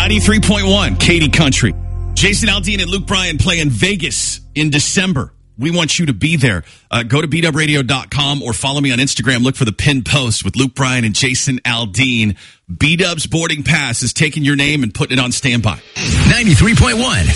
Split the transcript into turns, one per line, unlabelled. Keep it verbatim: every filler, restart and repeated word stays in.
ninety-three point one, Katy Country. Jason Aldean and Luke Bryan play in Vegas in December. We want you to be there. Uh, go to beat up radio dot com or follow me on Instagram. Look for the pinned post with Luke Bryan and Jason Aldean. B-Dub's boarding pass is taking your name and putting it on standby.
ninety-three point one